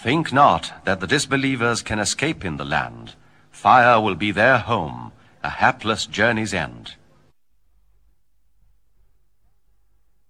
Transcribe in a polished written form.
Think not that the disbelievers can escape in the land. Fire will be their home, a hapless journey's end.